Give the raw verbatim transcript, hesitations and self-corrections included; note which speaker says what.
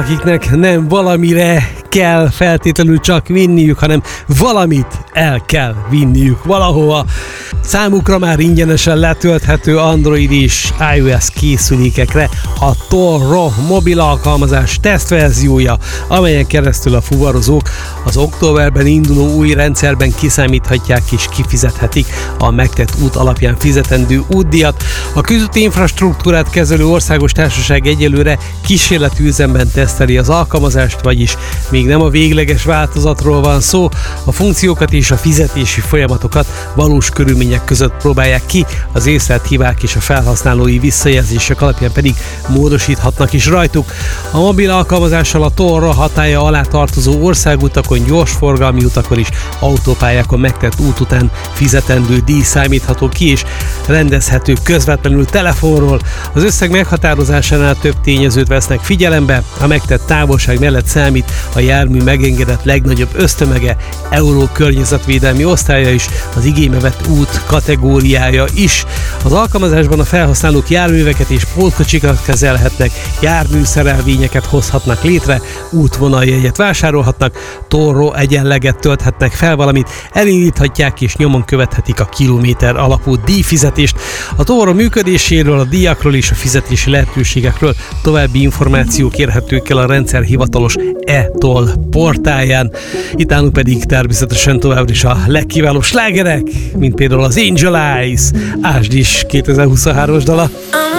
Speaker 1: akiknek nem valamire kell feltétlenül csak vinniük, hanem valamit el kell vinniük valahova. Számukra már ingyenesen letölthető Android és iOS készülékekre a Torro mobil alkalmazás tesztverziója, amelyen keresztül a fuvarozók az októberben induló új rendszerben kiszámíthatják és kifizethetik a megtett út alapján fizetendő útdíjat. A közúti infrastruktúrát kezelő országos társaság egyelőre kísérleti üzemben teszteli az alkalmazást, vagyis még nem a végleges változatról van szó, a funkciókat és a fizetési folyamatokat valós körülmények között próbálják ki, az észlelt hibák és a felhasználói visszajelzések alapján pedig módosíthatnak is rajtuk. A mobil alkalmazással a Torro hatálya alá tartozó országutakon, gyorsforgalmi utakon és autópályákon megtett út után fizetendő díj számítható ki és rendezhető közvetlenül telefonról. Az összeg meghatározásánál több tényezőt vesznek figyelembe, a megtett távolság mellett számít a jármű megengedett legnagyobb össztömege, Euró környezetvédelmi osztálya is, az igénybe vett út kategóriája is. Az alkalmazásban a felhasználók járműveket és pótkocsikat kezelhetnek, járműszerelvényeket hozhatnak létre, útvonaljegyet vásárolhatnak, Torro egyenleget tölthetnek fel valamit, elindíthatják és nyomon követhetik a kilométer alapú díjfizetést. A Torro működéséről, a díjakról és a fizetési lehetőségekről további információk érhetők el a rendszer hivatalos e-toll portáján. Itt állunk pedig természetesen továbbra is a legkiválóbb slágerek, mint például az Angel Eyes, Ásd is kétezer-huszonhármas dala.